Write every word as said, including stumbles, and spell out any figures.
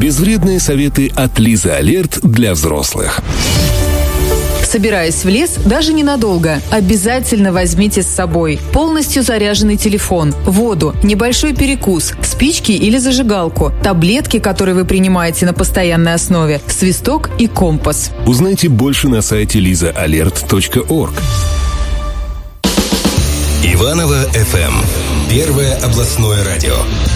Безвредные советы от Лизы Алерт для взрослых. Собираясь в лес, даже ненадолго, обязательно возьмите с собой полностью заряженный телефон, воду, небольшой перекус, спички или зажигалку, таблетки, которые вы принимаете на постоянной основе, свисток и компас. Узнайте больше на сайте лиза алерт точка орг. Иваново эф эм. Первое областное радио.